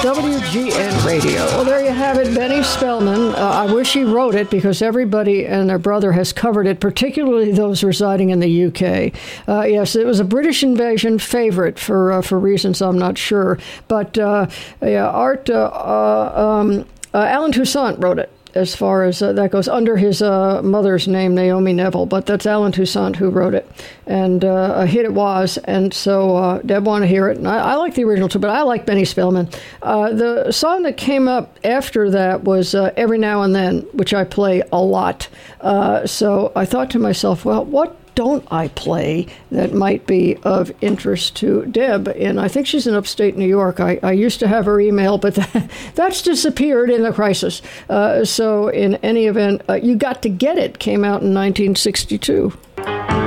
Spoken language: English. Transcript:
WGN Radio. Well, there you have it, Benny Spellman. I wish he wrote it because everybody and their brother has covered it, particularly those residing in the UK. Yes, it was a British invasion favorite for reasons I'm not sure. But Alan Toussaint wrote it, as far as that goes, under his mother's name, Naomi Neville. But that's Alan Toussaint who wrote it. And a hit it was. And so Deb wanted to hear it. And I like the original, too, but I like Benny Spellman. The song that came up after that was Every Now and Then, which I play a lot. So I thought to myself, well, what don't I play that might be of interest to Deb? And I think she's in upstate New York. I used to have her email, but that's disappeared in the crisis. So in any event, You Got to Get It came out in 1962.